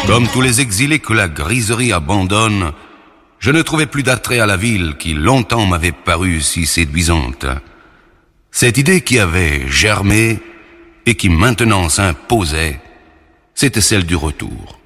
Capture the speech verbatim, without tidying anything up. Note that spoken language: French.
Comme tous les exilés que la griserie abandonne, je ne trouvais plus d'attrait à la ville qui longtemps m'avait paru si séduisante. Cette idée qui avait germé et qui maintenant s'imposait, c'était celle du retour.